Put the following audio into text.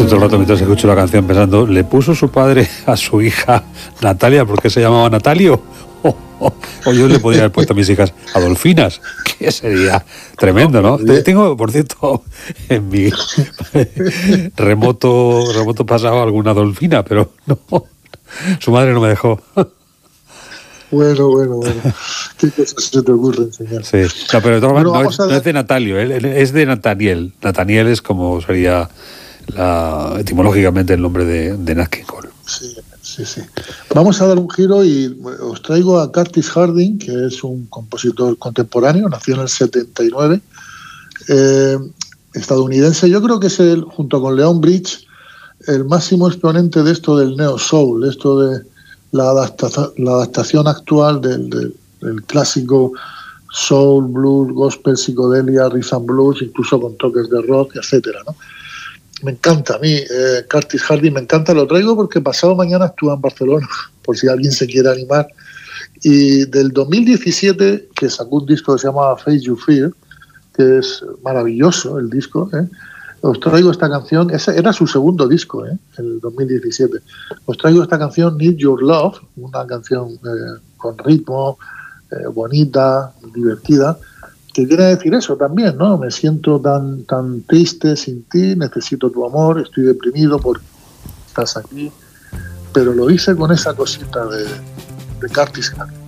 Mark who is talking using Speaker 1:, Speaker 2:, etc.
Speaker 1: Estoy todo el rato mientras escucho la canción pensando, ¿le puso su padre a su hija Natalia porque se llamaba Natalio? O yo le podría haber puesto a mis hijas Adolfinas, que sería tremendo, ¿no? Tengo, por cierto, en mi remoto pasado alguna Adolfina, pero no, su madre no me dejó.
Speaker 2: Bueno. ¿Qué cosas se te ocurren, señor?
Speaker 1: Sí, no, pero no es de Natalio, es de Nathaniel. Nathaniel es como sería etimológicamente el nombre de Nat King Cole.
Speaker 2: Sí. Vamos a dar un giro y os traigo a Curtis Harding, que es un compositor contemporáneo, nació en el 79, estadounidense. Yo creo que es junto con Leon Bridge, el máximo exponente de esto del neo soul, esto de la adaptación actual del clásico soul, blues, gospel, psicodelia, rhythm and blues, incluso con toques de rock, etcétera, ¿no? Me encanta a mí, Curtis Harding, me encanta, lo traigo porque pasado mañana actúa en Barcelona, por si alguien se quiere animar. Y del 2017, que sacó un disco que se llama Face You Fear, que es maravilloso el disco, os traigo esta canción, ese era su segundo disco, el 2017. Os traigo esta canción, Need Your Love, una canción con ritmo, bonita, divertida, que quiere decir eso también, ¿no? Me siento tan triste sin ti, necesito tu amor, estoy deprimido porque estás aquí. Pero lo hice con esa cosita de Curtis Harding.